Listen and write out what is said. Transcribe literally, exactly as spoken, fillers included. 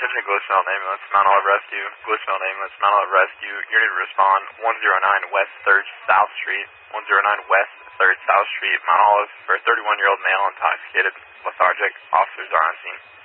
Attention Glish Mountain Ambulance, Mount Olive Rescue. Glish Mountain Ambulance, Mount Olive Rescue. You're need to respond one oh nine West third South Street. one oh nine West third South Street, Mount Olive, for a thirty-one-year-old male intoxicated, lethargic. Officers are on scene.